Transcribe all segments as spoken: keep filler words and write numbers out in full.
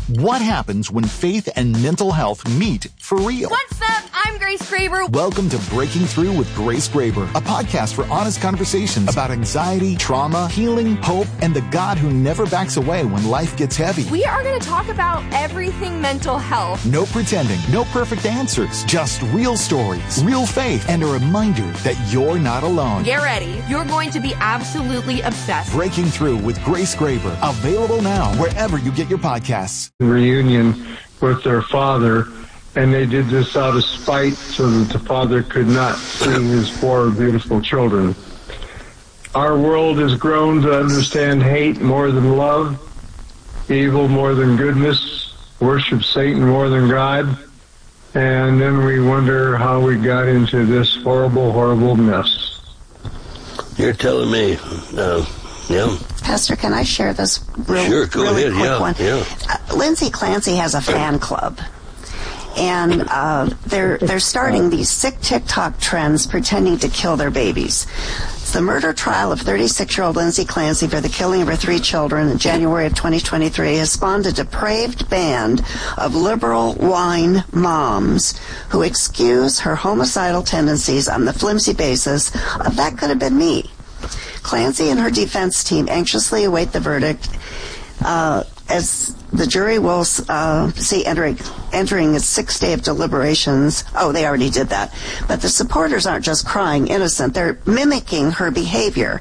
What happens when faith and mental health meet for real? What's up? I'm Grace Graber. Welcome to Breaking Through with Grace Graber, a podcast for honest conversations about anxiety, trauma, healing, hope, and the God who never backs away when life gets heavy. We are going to talk about everything mental health. No pretending, no perfect answers, just real stories, real faith, and a reminder that you're not alone. Get ready. You're going to be absolutely obsessed. Breaking Through with Grace Graber, available now wherever you get your podcasts. Reunion with their father, and they did this out of spite so that the father could not see his four beautiful children. Our world has grown to understand hate more than love, evil more than goodness, worship Satan more than God, and then we wonder how we got into this horrible, horrible mess. You're telling me, uh, yeah. Pastor, can I share this real, sure, go really ahead. quick Yeah, one? Yeah. Uh, Lindsay Clancy has a fan club, and uh, they're they're starting these sick TikTok trends pretending to kill their babies. It's the murder trial of thirty-six-year-old Lindsay Clancy for the killing of her three children in January of twenty twenty-three has spawned a depraved band of liberal wine moms who excuse her homicidal tendencies on the flimsy basis of that could have been me. Clancy and her defense team anxiously await the verdict uh, as the jury will uh, see entering, entering its sixth day of deliberations. Oh, they already did that. But the supporters aren't just crying innocent. They're mimicking her behavior.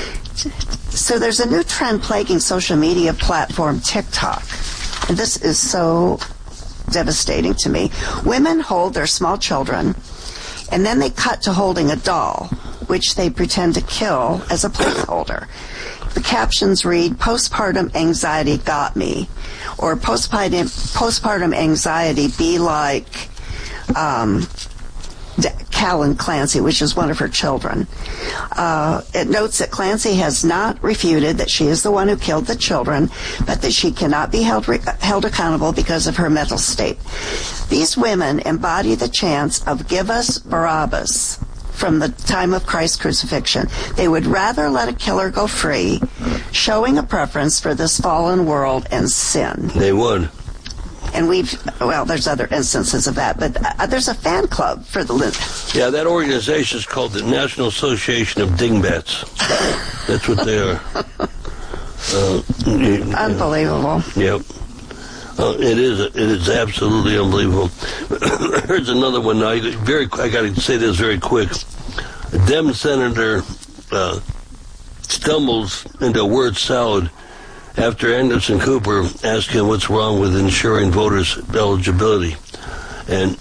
So there's a new trend plaguing social media platform TikTok. And this is so devastating to me. Women hold their small children, and then they cut to holding a doll, which they pretend to kill as a placeholder. The captions read, "Postpartum anxiety got me," or postpartum, postpartum anxiety be like um, Callan Clancy, which is one of her children. Uh, it notes that Clancy has not refuted that she is the one who killed the children, but that she cannot be held, re- held accountable because of her mental state. These women embody the chants of "Give us Barabbas" from the time of Christ's crucifixion. They would rather let a killer go free, showing a preference for this fallen world and sin. They would. And we've, well, there's other instances of that, but uh, there's a fan club for the Lin- Yeah, that organization is called the National Association of Dingbats. That's what they are. Uh, Unbelievable. Yep. Uh, it is. It is absolutely unbelievable. Here's another one. I very. I got to say this very quick. A Dem senator uh, stumbles into a word salad after Anderson Cooper asked him what's wrong with ensuring voters' eligibility, and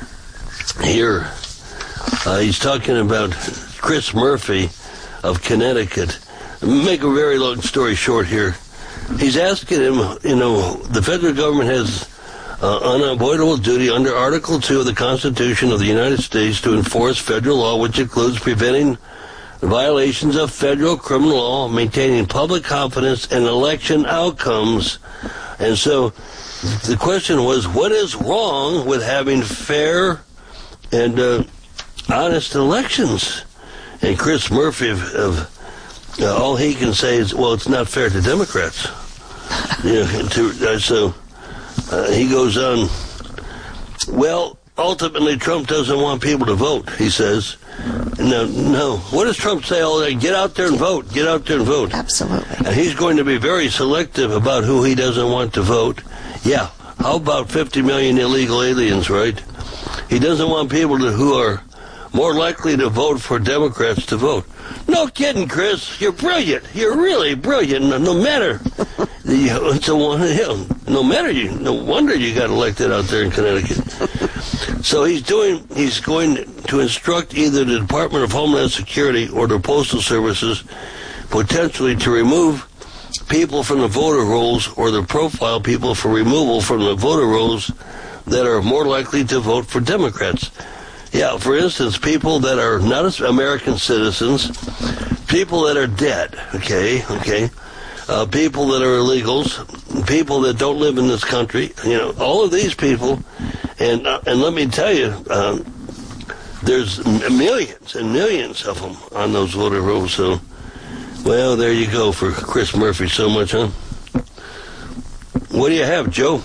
here uh, he's talking about Chris Murphy of Connecticut. Make a very long story short here. He's asking him, you know, the federal government has uh, unavoidable duty under Article two of the Constitution of the United States to enforce federal law, which includes preventing violations of federal criminal law, maintaining public confidence in election outcomes. And so the question was, what is wrong with having fair and uh, honest elections? And Chris Murphy of, of Uh, all he can say is, well, it's not fair to Democrats. Yeah, to, uh, so uh, he goes on, well, ultimately Trump doesn't want people to vote, he says. No, no. What does Trump say all day? Get out there and vote. Get out there and vote. Absolutely. And he's going to be very selective about who he doesn't want to vote. Yeah, how about fifty million illegal aliens, right? He doesn't want people to, who are more likely to vote for Democrats to vote. No kidding, Chris. You're brilliant. You're really brilliant. No, no matter, it's a one. No matter you. No wonder you got elected out there in Connecticut. So he's doing. He's going to instruct either the Department of Homeland Security or the Postal Services, potentially to remove people from the voter rolls or to profile people for removal from the voter rolls that are more likely to vote for Democrats. Yeah, for instance, people that are not American citizens, people that are dead, okay, okay, uh, people that are illegals, people that don't live in this country, you know, all of these people, and uh, and let me tell you, uh, there's millions and millions of them on those voter rolls, so, well, there you go for Chris Murphy so much, huh? What do you have, Joe?